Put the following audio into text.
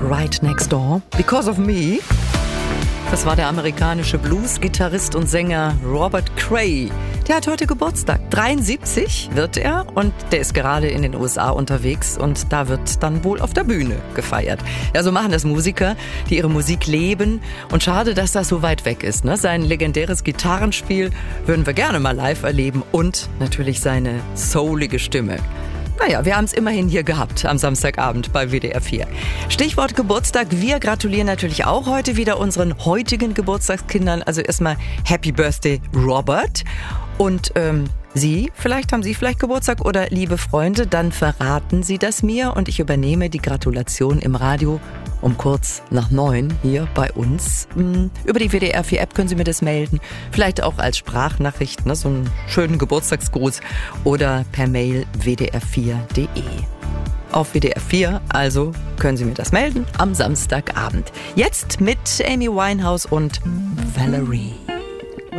Right Next Door, Because of Me. Das war der amerikanische Blues-Gitarrist und Sänger Robert Cray. Der hat heute Geburtstag. 73 wird er und der ist gerade in den USA unterwegs und da wird dann wohl auf der Bühne gefeiert. Ja, so machen das Musiker, die ihre Musik leben und schade, dass das so weit weg ist. Ne? Sein legendäres Gitarrenspiel würden wir gerne mal live erleben und natürlich seine soulige Stimme. Naja, wir haben es immerhin hier gehabt am Samstagabend bei WDR 4. Stichwort Geburtstag. Wir gratulieren natürlich auch heute wieder unseren heutigen Geburtstagskindern. Also erstmal Happy Birthday, Robert. Und Sie haben Sie vielleicht Geburtstag oder liebe Freunde, dann verraten Sie das mir und ich übernehme die Gratulation im Radio um kurz nach 9 hier bei uns. Über die WDR 4 App können Sie mir das melden, vielleicht auch als Sprachnachricht, ne, so einen schönen Geburtstagsgruß oder per Mail wdr4.de. Auf WDR 4, also können Sie mir das melden am Samstagabend. Jetzt mit Amy Winehouse und Valerie.